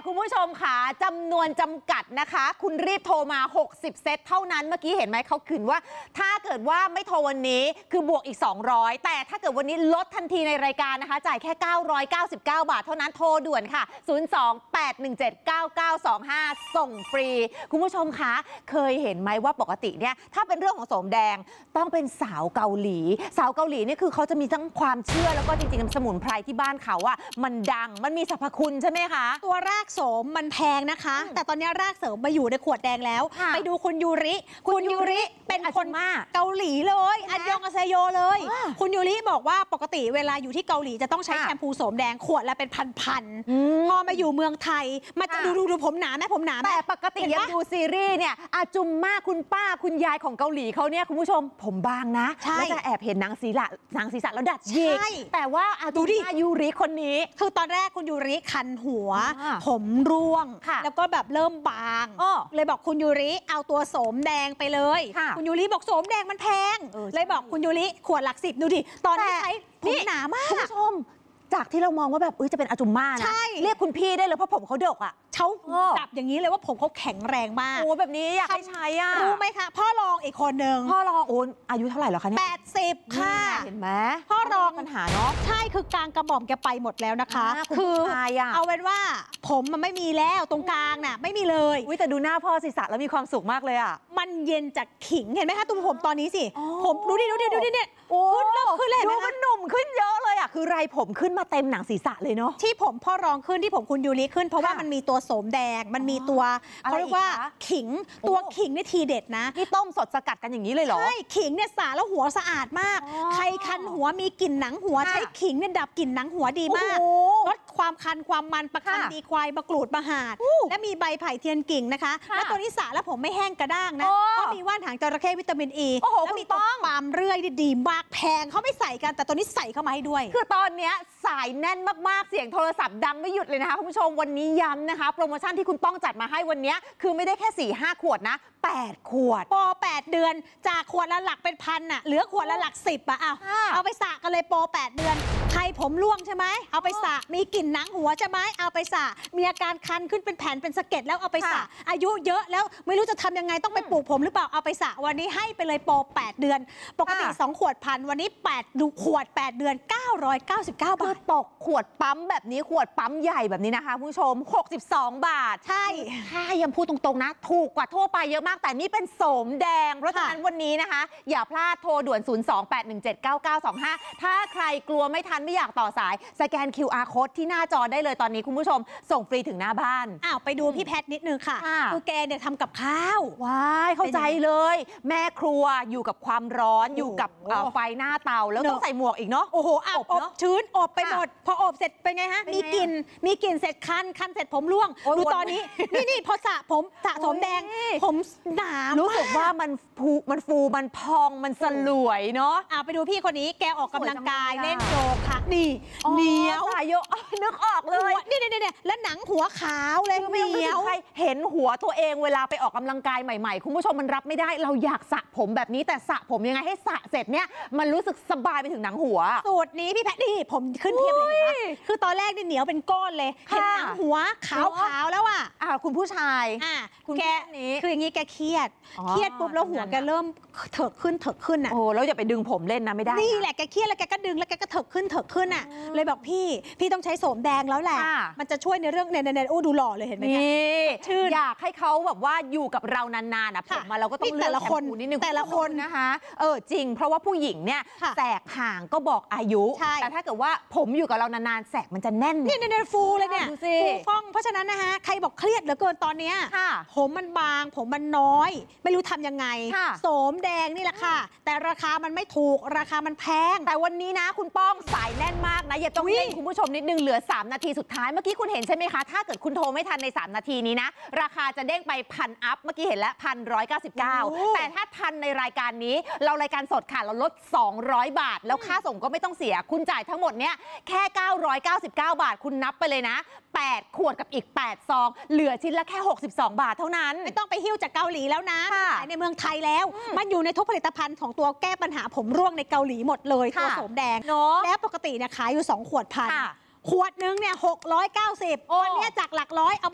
คุณผู้ชมค่ะจำนวนจำกัดนะคะคุณรีบโทรมา60เซตเท่านั้นเมื่อกี้เห็นไหมเขาขืนว่าถ้าเกิดว่าไม่โทรวันนี้คือบวกอีก200แต่ถ้าเกิดวันนี้ลดทันทีในรายการนะคะจ่ายแค่999 บาทเท่านั้นโทรด่วนค่ะ028179925ส่งฟรีคุณผู้ชมคะเคยเห็นไหมว่าปกติเนี่ยถ้าเป็นเรื่องของโสมแดงต้องเป็นสาวเกาหลีนี่คือเขาจะมีทั้งความเชื่อแล้วก็จริงๆสมุนไพรที่บ้านเขาอะมันดังมันมีสรรพคุณใช่ไหมคะตัวรากโสมมันแพงนะคะแต่ตอนนี้รากโสมมาอยู่ในขวดแดงแล้วไปดูคุณยูริเป็นคนเกาหลีเลยอันยองอาเซโยเลยคุณยูริบอกว่าปกติเวลาอยู่ที่เกาหลีจะต้องใช้แชมพูโสมแดงขวดละเป็นพันพอมาอยู่เมืองไทยมาจะดูผมหนาไหมผมหนาแต่ปกติยังดูซีรีส์เนี่ยอาจุมมากคุณป้าคุณยายของเกาหลีเขาเนี่ยคุณผู้ชมผมบางนะแล้วจะแอบเห็นหนังศีรษะแล้วดัดยิกแต่ว่าดูดิยูริคนนี้คือตอนแรกคุณยูริคันหัวผมร่วงแล้วก็แบบเริ่มบางเลยบอกคุณยูริเอาตัวโสมแดงไปเลยคุณยูริบอกโสมแดงมันแพงเลยบอกคุณยูริขวดหลัก10ดูดิตอนนี้ใช้ผมหนามากคุณผู้ชมจากที่เรามองว่าแบบจะเป็นอาจุมม่านะเรียกคุณพี่ได้เลยเพราะผมเขาดกอ่ะเขาจับอย่างนี้เลยว่าผมเขาแข็งแรงมากโอ้แบบนี้อยากให้ใช้อ่ะรู้ไหมคะพ่อรองอีกคนหนึ่งพ่อรองอายุเท่าไหร่แล้วคะเนี่ย 80ค่ะเห็นไหมพ่อรองปัญหาเนาะใช่คือกลางกระหม่อมแกไปหมดแล้วนะคะคือเอาเป็นว่าผมมันไม่มีแล้วตรงกลางน่ะไม่มีเลยแต่ดูหน้าพ่อศีรษะแล้วมีความสุขมากเลยอ่ะมันเย็นจากขิงเห็นไหมคะตัวผมตอนนี้สิผมดูดิเนี่ยขึ้นเลยดูมันหนุ่มขึ้นเยอะเลยอ่ะคือไรผมขึ้นมาเต็มหนังศีรษะเลยเนาะที่ผมพ่อรองขึ้นที่ผมคุณยูริขึ้นเพราะว่ามันมีตัวโสมแดงมันมีตัวเขาเรียกว่าขิงตัวขิงนี่ทีเด็ดนะนี่ต้มสดสกัดกันอย่างนี้เลยเหรอใช่ขิงเนี่ยสาแล้วหัวสะอาดมากใครคันหัวมีกลิ่นหนังหัวใช้ขิงเนี่ยดับกลิ่นหนังหัวดีมากลดความคันความมันประคันดีควายมะกรูดมะหาดและมีใบไผ่เทียนกิ่งนะคะและตัวนี้สาแล้วผมไม่แห้งกระด้างนะเพราะมีว่านหางจระเข้วิตามินอีและมีตัวปาล์มเรื่อยดีมากแพงเขาไม่ใส่กันแต่ตัวนี้ใส่เข้ามาให้ด้วยคือตอนนี้สายแน่นมากๆเสียงโทรศัพท์ดังไม่หยุดเลยนะคะคุณผู้ชมวันนี้ย้ำนะคะโปรโมชั่นที่คุณป้องจัดมาให้วันนี้คือไม่ได้แค่ 4-5 ขวดนะ8 ขวดโปร8 เดือนจากขวดละหลักเป็นพันอ่ะเหลือขวดละหลัก10อ่ะเอาไปสระกันเลยโปร8 เดือนใครผมร่วงใช่ไหมเอาไปสระมีกลิ่นหนังหัวใช่ไหมเอาไปสระมีอาการคันขึ้นเป็นแผ่นเป็นสะเก็ดแล้วเอาไปสระอายุเยอะแล้วไม่รู้จะทำยังไงต้องไปปลูกผมหรือเปล่าเอาไปสระวันนี้ให้ไปเลยโปร8 เดือนปกติ2 ขวดพันวันนี้8 ขวด 8 เดือน999 บาทตกขวดปั๊มแบบนี้ขวดปั๊มใหญ่แบบนี้นะคะคุณผู้ชม62 บาทใช่ถ้ายังพูดตรงๆนะถูกกว่าทั่วไปเยอะมากแต่นี่เป็นโสมแดงเพราะฉะนั้นวันนี้นะคะอย่าพลาดโทรด่วน028179925ถ้าใครกลัวไม่ทันไม่อยากต่อสายสแกน QR Code ที่หน้าจอได้เลยตอนนี้คุณผู้ชมส่งฟรีถึงหน้าบ้านไปดูพี่แพทนิดนึงค่ะคือแกเนี่ยทำกับข้าวว้ายเข้าใจเลยแม่ครัวอยู่กับความร้อนอยู่กับไฟหน้าเตาแล้วต้องใส่หมวกอีกเนาะโอ้โหอบชื้นอบไปหมดพออบเสร็จเป็นไงฮะมีกลิ่นเสร็จคันเสร็จผมร่วงดูตอนนี้นี่พอสระผมสระโสมแดงผมหนารู้สึกว่ามันฟูมันพองมันสลวยเนาะไปดูพี่คนนี้แกออกกำลังกายเล่นโยคะนี่เหนียวเยอะนึกออกเลยนี่แล้วหนังหัวขาวเลยเหนียวเห็นหัวตัวเองเวลาไปออกกำลังกายใหม่ๆคุณผู้ชมมันรับไม่ได้เราอยากสระผมแบบนี้แต่สระผมยังไงให้สระเสร็จเนี่ยมันรู้สึกสบายไปถึงหนังหัวสูตรนี้พี่แพทนี่ผมขึ้นเทียบเลยนะคือตอนแรกนี่เหนียวเป็นก้อนเลยเห็นหนังหัวขาวแล้วคุณผู้ชายแกนี้คืออย่างนี้แกเครียดปุ๊บแล้วหัวแกเริ่มเถิกขึ้นอ่ะแล้วอย่าไปดึงผมเล่นนะไม่ได้นี่แหละแกเครียดแล้วแกก็ดึงแล้วแกก็เถิกขึ้นอ่ะเลยบอกพี่ต้องใช้โสมแดงแล้วแหละมันจะช่วยในเรื่องเนี่ยดูหล่อเลยเห็นไหมชื่ออยากให้เขาแบบว่าอยู่กับเรานานๆนะผมมาเราก็ต้องเลือกแชมพูนิดนึงแต่ละคนนะคะจริงเพราะว่าผู้หญิงเนี่ยแสกห่างก็บอกอายุแต่ถ้าเกิดว่าผมอยู่กับเรานานๆแสกมันจะแน่นเนี่ยฟูเลยเนี่ยฟูฟ่องเพราะฉะนั้นนะคะใครบอกเครียดเหลือเกินตอนนี้ผมมันบางผมมันน้อยไม่รู้ทำยังไงโสมแดงนี่แหละค่ะแต่ราคามันไม่ถูกราคามันแพงแต่วันนี้นะคุณป้องสายแน่นมากนะอย่าต้องเล่นคุณผู้ชมนิดนึงเหลือ3 นาทีสุดท้ายเมื่อกี้คุณเห็นใช่ไหมคะถ้าเกิดคุณโทรไม่ทันใน3 นาทีนี้นะราคาจะเด้งไป1,000 อัพเมื่อกี้เห็นแล้ว1,199แต่ถ้าทันในรายการนี้เรารายการสดค่ะเราลด200 บาทแล้วค่าส่งก็ไม่ต้องเสียคุณจ่ายทั้งหมดเนี้ยแค่999 บาทคุณนับไปเลยนะ8 ขวดกับอีก8 ซองเหลือชิ้นละแค่62 บาทเท่านั้นไม่ต้องไปหิ้วจากเกาหลีแล้วนะขายในเมืองไทยแล้วมันอยู่ในทุกผลิตภัณฑ์ของตัวแก้ปัญหาผมร่วงในเกาหลีหมดเลยตัวโสมแดงแล้วปกติเนี่ยขายอยู่2 ขวดพันขวดนึงเนี่ย690วันนี้จากหลักร้อยเอา